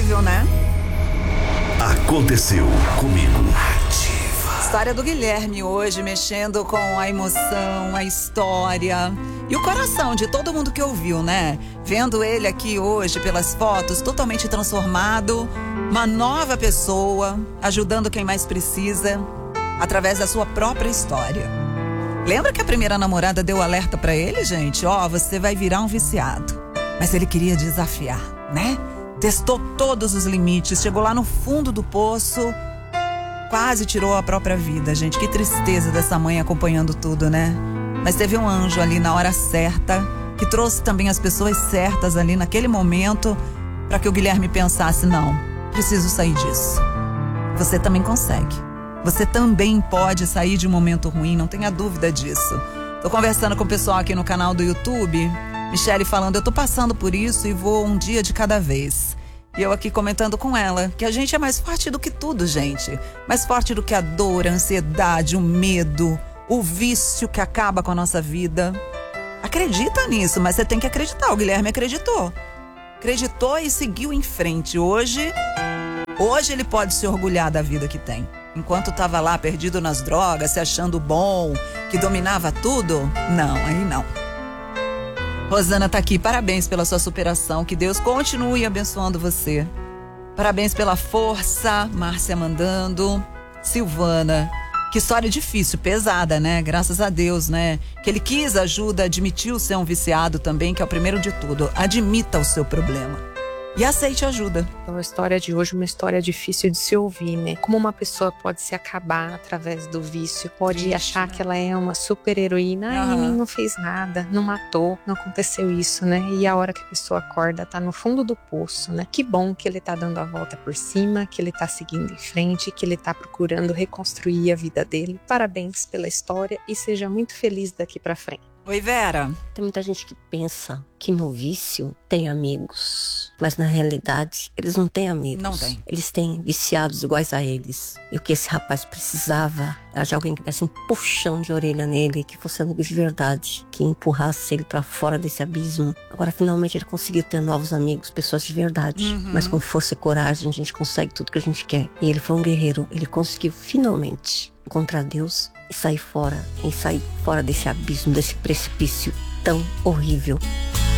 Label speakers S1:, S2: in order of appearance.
S1: incrível, né?
S2: Aconteceu comigo.
S1: História do Guilherme hoje, mexendo com a emoção, a história e o coração de todo mundo que ouviu, né? Vendo ele aqui hoje pelas fotos, totalmente transformado, uma nova pessoa, ajudando quem mais precisa, através da sua própria história. Lembra que a primeira namorada deu alerta pra ele, gente? Você vai virar um viciado. Mas ele queria desafiar, né? Testou todos os limites, chegou lá no fundo do poço, quase tirou a própria vida, gente. Que tristeza dessa mãe acompanhando tudo, né? Mas teve um anjo ali na hora certa, que trouxe também as pessoas certas ali naquele momento, para que o Guilherme pensasse, não, preciso sair disso. Você também consegue. Você também pode sair de um momento ruim, não tenha dúvida disso. Tô conversando com o pessoal aqui no canal do YouTube, Michele falando, eu tô passando por isso e vou um dia de cada vez. E eu aqui comentando com ela que a gente é mais forte do que tudo, gente. Mais forte do que a dor, a ansiedade, o medo, o vício que acaba com a nossa vida. Acredita nisso, mas você tem que acreditar. O Guilherme acreditou. Acreditou e seguiu em frente. Hoje ele pode se orgulhar da vida que tem. Enquanto estava lá perdido nas drogas, se achando bom, que dominava tudo, não, aí não. Rosana tá aqui, parabéns pela sua superação, que Deus continue abençoando você. Parabéns pela força, Márcia mandando, Silvana, que história difícil, pesada, né? Graças a Deus, né? Que ele quis ajuda, admitiu ser um viciado também, que é o primeiro de tudo. Admita o seu problema e aceite ajuda.
S3: Então, a história de hoje é uma história difícil de se ouvir, né? Como uma pessoa pode se acabar através do vício, pode achar que ela é uma super heroína, e não fez nada, não matou, não aconteceu isso, né? E a hora que a pessoa acorda, tá no fundo do poço, né? Que bom que ele tá dando a volta por cima, que ele tá seguindo em frente, que ele tá procurando reconstruir a vida dele. Parabéns pela história e seja muito feliz daqui pra frente.
S1: Oi, Vera.
S4: Tem muita gente que pensa que no vício tem amigos, mas na realidade eles não têm amigos.
S1: Não tem.
S4: Eles têm viciados iguais a eles. E o que esse rapaz precisava era de alguém que desse um puxão de orelha nele, que fosse amigo de verdade, que empurrasse ele pra fora desse abismo. Agora finalmente ele conseguiu ter novos amigos, pessoas de verdade. Mas com força e coragem a gente consegue tudo que a gente quer. E ele foi um guerreiro, ele conseguiu finalmente encontrar Deus e sair fora desse abismo, desse precipício tão horrível.